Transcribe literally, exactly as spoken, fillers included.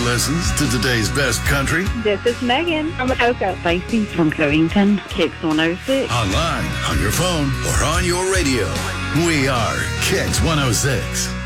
listens to today's best country. This is Megan from Cocoa. Stacey from Covington, Kicks one oh six. Online, on your phone, or on your radio. We are Kicks one oh six.